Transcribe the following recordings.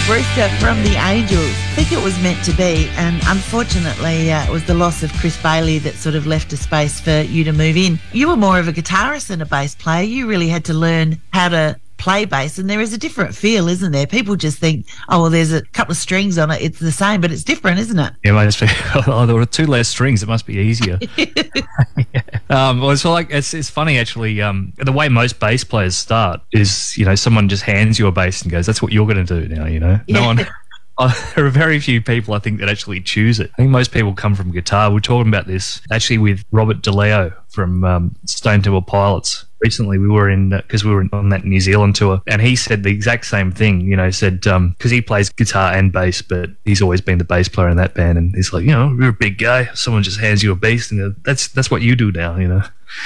Brewster from the Angels. I think it was meant to be, and unfortunately it was the loss of Chris Bailey that sort of left a space for you to move in. You were more of a guitarist than a bass player. You really had to learn how to play bass, and there is a different feel, isn't there? People just think, oh, well, there's a couple of strings on it, it's the same, but it's different, isn't it? Yeah, must be. Oh, there were two less strings, it must be easier. Well, it's like it's funny actually. The way most bass players start is, someone just hands you a bass and goes, "That's what you're going to do now." No one. There are very few people, I think, that actually choose it. I think most people come from guitar. We're talking about this actually with Robert DeLeo from Stone Temple Pilots. Recently, we were because we were on that New Zealand tour, and he said the exact same thing. Said because he plays guitar and bass, but he's always been the bass player in that band, and he's like, you're a big guy. Someone just hands you a bass, and that's what you do now.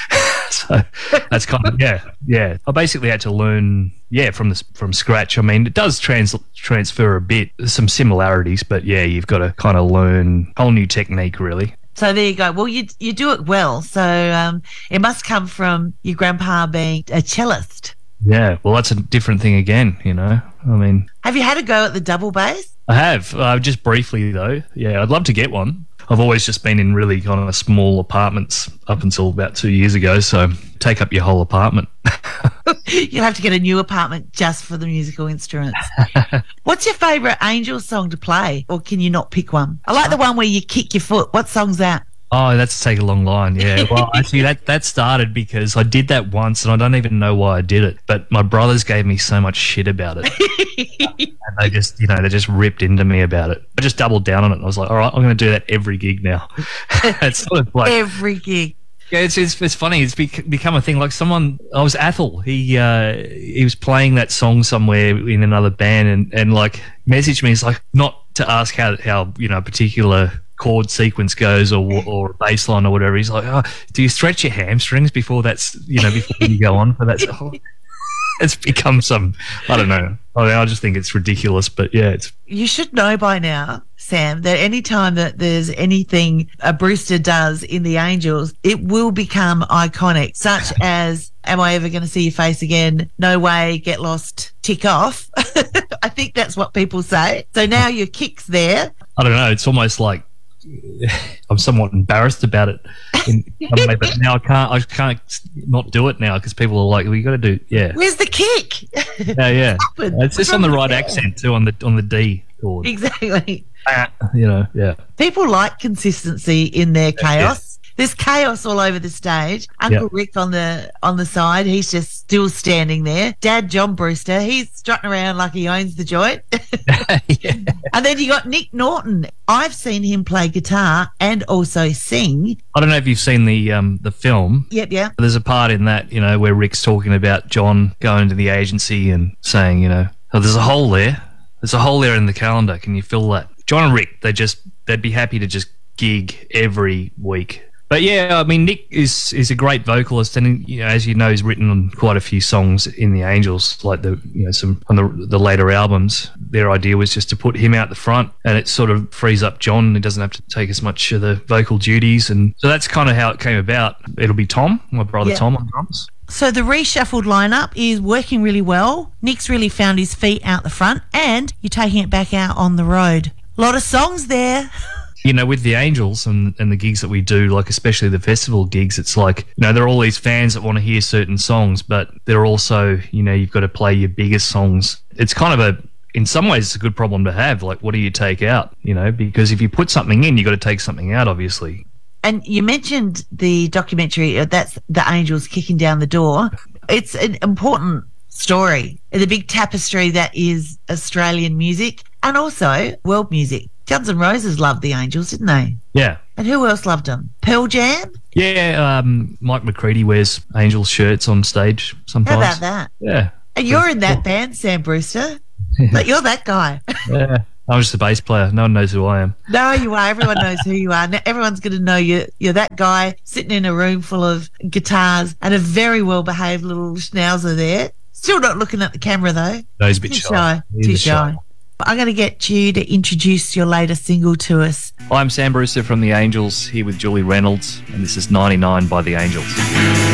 So that's kind of yeah. I basically had to learn from scratch. I mean, it does transfer a bit. There's some similarities, but you've got to kind of learn a whole new technique, really. So there you go. Well, you do it well. So it must come from your grandpa being a cellist. Yeah, well, that's a different thing again, I mean... Have you had a go at the double bass? I have, just briefly, though. Yeah, I'd love to get one. I've always just been in really kind of small apartments up until about 2 years ago, so take up your whole apartment. You'll have to get a new apartment just for the musical instruments. What's your favourite Angels song to play, or can you not pick one? I like the one where you kick your foot. What song's that? Oh, that's Take a Long Line, yeah. Well, actually, that started because I did that once, and I don't even know why I did it, but my brothers gave me so much shit about it. And they just, they just ripped into me about it. I just doubled down on it, and I was like, all right, I'm going to do that every gig now. It's sort of like... Every gig. Yeah, it's funny. It's become a thing. Like I was Athel. He was playing that song somewhere in another band, and like messaged me. It's like not to ask how a particular chord sequence goes or a bass line or whatever. He's like, oh, do you stretch your hamstrings before before you go on for that? It's become some, I don't know. I just think it's ridiculous, but yeah, it's... You should know by now, Sam, that any time that there's anything a Brewster does in the Angels, it will become iconic, such as, am I ever going to see your face again? No way, get lost, tick off. I think that's what people say. So now your kick's there. I don't know. It's almost like I'm somewhat embarrassed about it in some way, but now I can't not do it now because people are like, well, you got to do, Where's the kick? Yeah. It's just on the right accent too, on the D chord. Exactly. Yeah. People like consistency in their chaos. There's chaos all over the stage. Uncle Rick on the side, he's just still standing there. Dad, John Brewster, he's strutting around like he owns the joint. And then you got Nick Norton. I've seen him play guitar and also sing. I don't know if you've seen the film. Yep. There's a part in that, where Rick's talking about John going to the agency and saying, oh, there's a hole there. There's a hole there in the calendar. Can you fill that? John and Rick, they'd be happy to just gig every week. But yeah, I mean, Nick is a great vocalist, and as you know, he's written on quite a few songs in the Angels, like some on the later albums. Their idea was just to put him out the front, and it sort of frees up John. He doesn't have to take as much of the vocal duties, and so that's kind of how it came about. It'll be Tom, my brother Tom, on drums. So the reshuffled lineup is working really well. Nick's really found his feet out the front, and you're taking it back out on the road. A lot of songs there. With the Angels and the gigs that we do, like especially the festival gigs, it's like, there are all these fans that want to hear certain songs, but they're also, you've got to play your biggest songs. It's kind of in some ways, it's a good problem to have. Like, what do you take out? Because if you put something in, you've got to take something out, obviously. And you mentioned the documentary, that's the Angels kicking down the door. It's an important story, the big tapestry that is Australian music and also world music. Guns N' Roses loved the Angels, didn't they? Yeah. And who else loved them? Pearl Jam? Yeah, Mike McCready wears Angels shirts on stage sometimes. How about that? Yeah. And you're in that band, Sam Brewster. Like, you're that guy. Yeah. I'm just a bass player. No one knows who I am. No, you are. Everyone knows who you are. Now, everyone's going to know you're that guy sitting in a room full of guitars and a very well-behaved little schnauzer there. Still not looking at the camera, though. No, he's a bit shy. Too shy. I'm going to get you to introduce your latest single to us. I'm Sam Brewster from The Angels, here with Julie Reynolds, and this is 99 by The Angels.